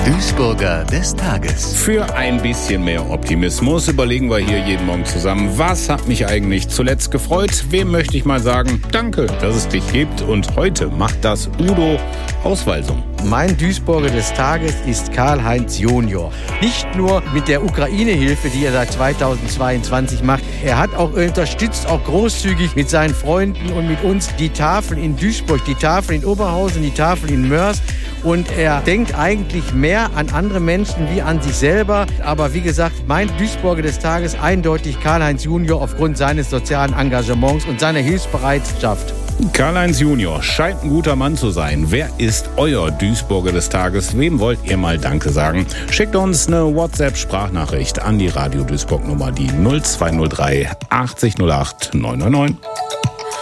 Duisburger des Tages. Für ein bisschen mehr Optimismus überlegen wir hier jeden Morgen zusammen, was hat mich eigentlich zuletzt gefreut? Wem möchte ich mal sagen, danke, dass es dich gibt. Und heute macht das Udo aus Walsum. Mein Duisburger des Tages ist Karl-Heinz Junior. Nicht nur mit der Ukraine-Hilfe, die er seit 2022 macht. Er hat auch unterstützt, auch großzügig mit seinen Freunden und mit uns die Tafel in Duisburg, die Tafel in Oberhausen, die Tafel in Mörs. Und er denkt eigentlich mehr an andere Menschen wie an sich selber. Aber wie gesagt, mein Duisburger des Tages eindeutig Karl-Heinz Junior aufgrund seines sozialen Engagements und seiner Hilfsbereitschaft. Karl-Heinz Junior scheint ein guter Mann zu sein. Wer ist euer Duisburger des Tages? Wem wollt ihr mal Danke sagen? Schickt uns eine WhatsApp-Sprachnachricht an die Radio Duisburg Nummer, die 0203 80 08 999.